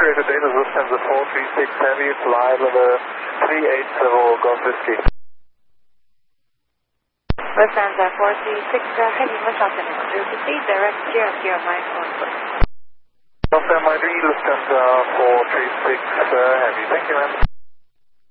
good day, this is Lufthansa 436 Heavy, fly level 380 Golf Whiskey. Lufthansa 436 Heavy, what's happening? Direct 00 Mike 1. Lufthansa 436 Heavy, thank you ma'am.